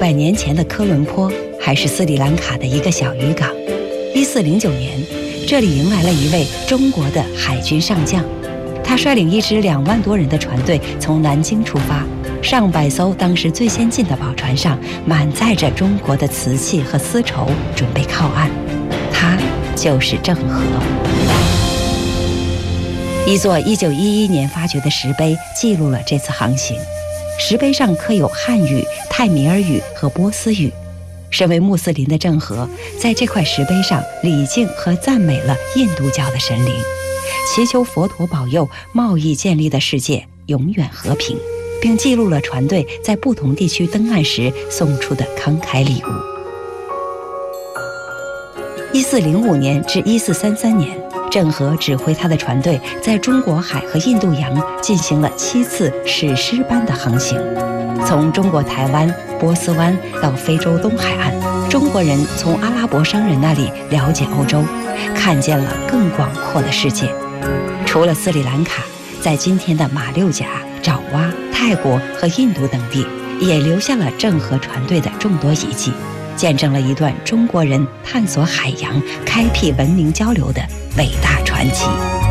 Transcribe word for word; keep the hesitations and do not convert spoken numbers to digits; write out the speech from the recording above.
百年前的科伦坡还是斯里兰卡的一个小渔港。一四零九年，这里迎来了一位中国的海军上将，他率领一支两万多人的船队从南京出发，上百艘当时最先进的宝船上满载着中国的瓷器和丝绸，准备靠岸。他就是郑和。一座一九一一年发掘的石碑记录了这次航行，石碑上刻有汉语、泰米尔语和波斯语。身为穆斯林的郑和在这块石碑上礼敬和赞美了印度教的神灵，祈求佛陀保佑贸易建立的世界永远和平，并记录了船队在不同地区登岸时送出的慷慨礼物。一四零五年至一四三三年，郑和指挥他的船队在中国海和印度洋进行了七次史诗般的航行，从中国台湾、波斯湾到非洲东海岸，中国人从阿拉伯商人那里了解欧洲，看见了更广阔的世界。除了斯里兰卡，在今天的马六甲、爪哇、泰国和印度等地，也留下了郑和船队的众多遗迹，见证了一段中国人探索海洋、开辟文明交流的伟大传奇。